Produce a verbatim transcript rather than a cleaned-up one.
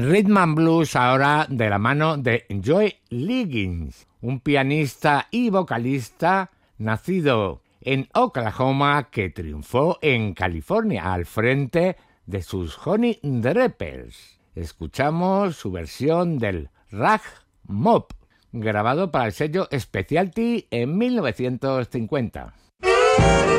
Rhythm and Blues ahora de la mano de Joey Liggins, un pianista y vocalista nacido en Oklahoma que triunfó en California al frente de sus Honey Drippers. Escuchamos su versión del Rag Mop, grabado para el sello Specialty en mil novecientos cincuenta.